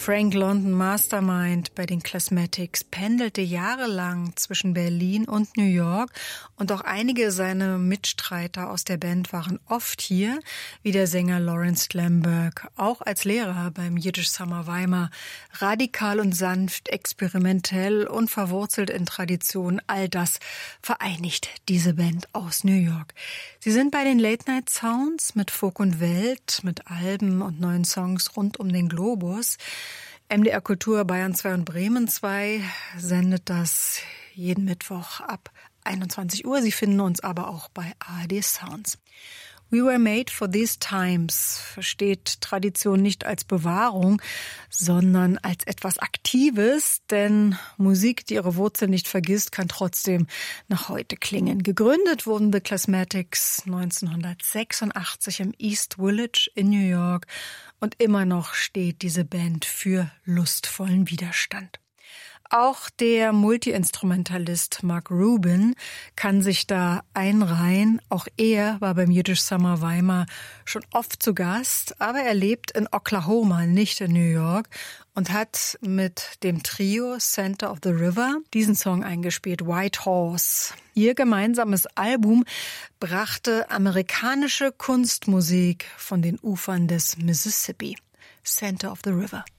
Frank London, Mastermind bei den Classmatics, pendelte jahrelang zwischen Berlin und New York und auch einige seiner Mitstreiter aus der Band waren oft hier, wie der Sänger Lawrence Lamberg, auch als Lehrer beim Yiddish Summer Weimar. Radikal und sanft, experimentell und verwurzelt in Tradition, all das vereinigt diese Band aus New York. Sie sind bei den Late Night Sounds mit Folk und Welt, mit Alben und neuen Songs rund um den Globus. MDR Kultur Bayern 2 und Bremen 2 sendet das jeden Mittwoch ab 21 Uhr. Sie finden uns aber auch bei ARD Sounds. We were made for these times versteht Tradition nicht als Bewahrung, sondern als etwas Aktives, denn Musik, die ihre Wurzeln nicht vergisst, kann trotzdem nach heute klingen. Gegründet wurden The Classmatics 1986 im East Village in New York und immer noch steht diese Band für lustvollen Widerstand. Auch der Multiinstrumentalist Mark Rubin kann sich da einreihen. Auch er war beim Yiddish Summer Weimar schon oft zu Gast, aber er lebt in Oklahoma, nicht in New York, und hat mit dem Trio Center of the River diesen Song eingespielt, White Horse. Ihr gemeinsames Album brachte amerikanische Kunstmusik von den Ufern des Mississippi. Center of the River.